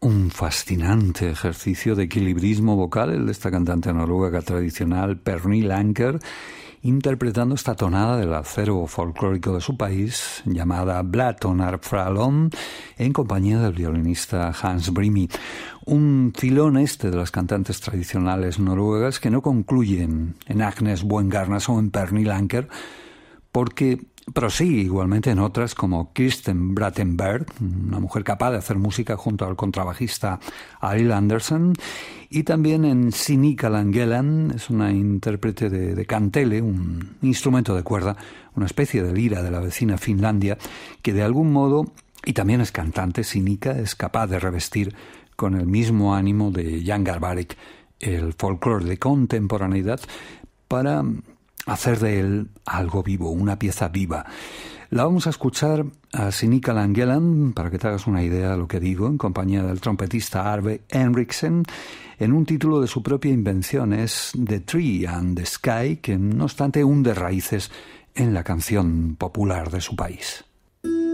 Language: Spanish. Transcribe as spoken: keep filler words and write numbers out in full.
Un fascinante ejercicio de equilibrismo vocal el de esta cantante noruega tradicional, Pernille Anker, interpretando esta tonada del acero folclórico de su país, llamada Blatonarfralon, en compañía del violinista Hans Brimi. Un filón este de las cantantes tradicionales noruegas que no concluyen en Agnes Buengarnas o en Pernille Anker, porque prosigue igualmente en otras como Kirsten Brattenberg, una mujer capaz de hacer música junto al contrabajista Arild Andersen, y también en Sinikka Langeland, es una intérprete de, de kantele, un instrumento de cuerda, una especie de lira de la vecina Finlandia, que de algún modo, y también es cantante, Sinikka es capaz de revestir con el mismo ánimo de Jan Garbarek el folclore de contemporaneidad para hacer de él algo vivo, una pieza viva. La vamos a escuchar a Sinikka Langeland, para que te hagas una idea de lo que digo, en compañía del trompetista Arve Henriksen, en un título de su propia invención, es The Tree and the Sky, que no obstante hunde raíces en la canción popular de su país.